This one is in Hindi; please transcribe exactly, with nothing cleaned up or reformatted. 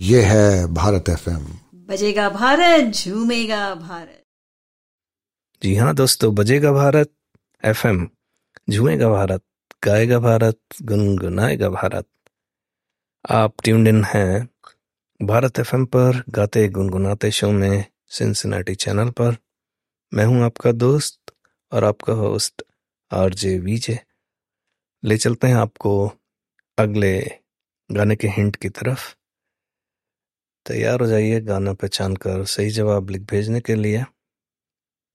ये है भारत एफएम। बजेगा भारत, झूमेगा भारत। जी हाँ दोस्तों, बजेगा भारत एफएम, झूमेगा भारत, गाएगा भारत, गुनगुनाएगा भारत। आप ट्यून्ड इन हैं भारत एफएम पर गाते गुनगुनाते शो में सिंसिनाटी चैनल पर। मैं हूं आपका दोस्त और आपका होस्ट आरजे वीजे। ले चलते हैं आपको अगले गाने के हिंट की तरफ। तैयार हो जाइए गाना पहचान कर सही जवाब लिख भेजने के लिए।